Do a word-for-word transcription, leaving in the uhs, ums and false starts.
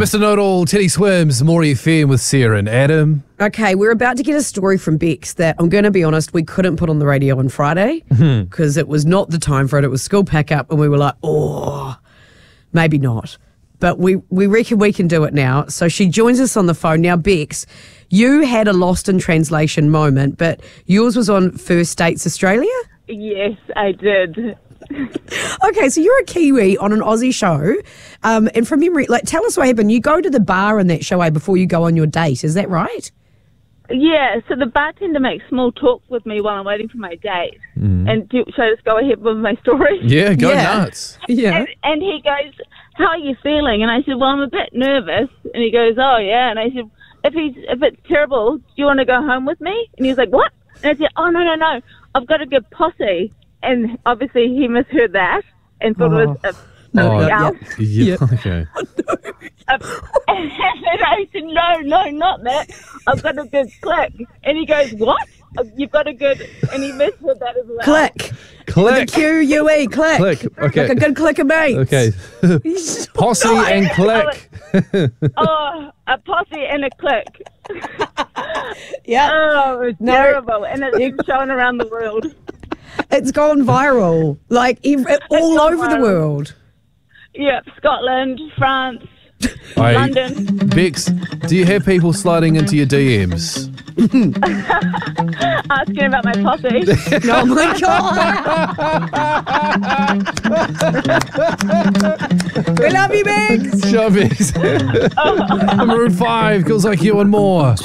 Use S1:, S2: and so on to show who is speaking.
S1: Mister Know-It-All, Teddy Swims, Maury F M with Sarah and Adam.
S2: Okay, we're about to get a story from Bex that I'm going to be honest, we couldn't put on the radio on Friday because it was not the time for it. It was school pack up and we were like, oh, maybe not. But we, we reckon we can do it now. So she joins us on the phone. Now, Bex, you had a lost in translation moment, but yours was on First Dates Australia?
S3: Yes, I did.
S2: Okay, so you're a Kiwi on an Aussie show. Um, and from memory, like, tell us what happened. You go to the bar in that show eh, before you go on your date. Is that right?
S3: Yeah, so the bartender makes small talk with me while I'm waiting for my date. Mm. And do, should I just go ahead with my story?
S1: Yeah, go
S2: Yeah.
S1: nuts.
S2: Yeah.
S3: And, and he goes, how are you feeling? And I said, well, I'm a bit nervous. And he goes, oh, yeah. And I said, if he's if it's terrible, do you want to go home with me? And he was like, what? And I said, oh, no, no, no. I've got a good posse. And obviously he misheard that and thought
S2: Oh.
S3: it was a, something
S1: Oh,
S3: else.
S1: Yeah, okay.
S3: Um, and I said, no, no, not that. I've got a good click. And he goes, what? "Oh, you've got a good... And he misheard that as well.
S2: Click.
S1: Click.
S2: The Q U E, click.
S1: Click, okay.
S2: Like a good click of mates.
S1: Okay. Posse and click.
S3: Oh, a posse and a click.
S2: Yeah.
S3: Oh, it was
S2: No.
S3: terrible. And it's been shown around the world.
S2: It's gone viral. Like, ev- all
S3: gone
S2: over the
S3: viral.
S2: world.
S3: Yep, Scotland, France,
S1: Hey,
S3: London.
S1: Bex, do you have people sliding into your D Ms?
S3: Asking about my posse.
S2: Oh, my God. We love you, Bex.
S1: Sure, Bex. Maroon five, Girls Like You and More.